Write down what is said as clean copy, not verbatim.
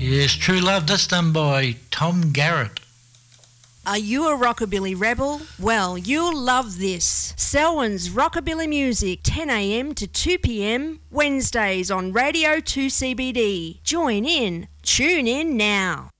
Yes, True Love. That's done by Tom Garrett. Are you a rockabilly rebel? Well, you'll love this. Selwyn's Rockabilly Music, 10 a.m. to 2 p.m, Wednesdays on Radio 2 CBD. Join in. Tune in now.